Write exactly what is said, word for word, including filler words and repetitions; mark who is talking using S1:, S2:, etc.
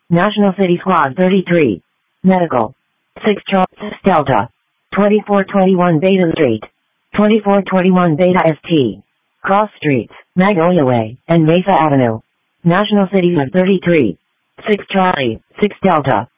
S1: National City Squad thirty-three. Medical. six Charles Delta. twenty-four twenty-one Beta Street. twenty-four twenty-one Beta S T. Cross Streets, Magnolia Way, and Mesa Avenue. National City of thirty-three. six Charlie, six Delta.